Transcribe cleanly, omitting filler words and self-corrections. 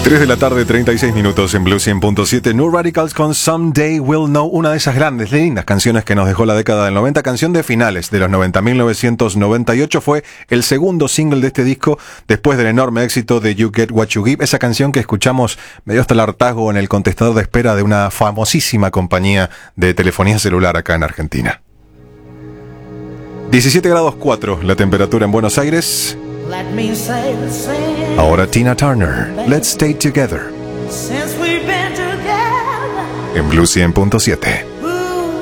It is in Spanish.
3 de la tarde, 36 minutos en Blue 100.7. New Radicals con Someday We'll Know, una de esas grandes, lindas canciones que nos dejó la década del 90, canción de finales de los 90. 1998 fue el segundo single de este disco después del enorme éxito de You Get What You Give, esa canción que escuchamos medio hasta el hartazgo en el contestador de espera de una famosísima compañía de telefonía celular acá en Argentina. 17 grados 4 la temperatura en Buenos Aires. Ahora Tina Turner, Let's Stay Together. En Blue 100.7.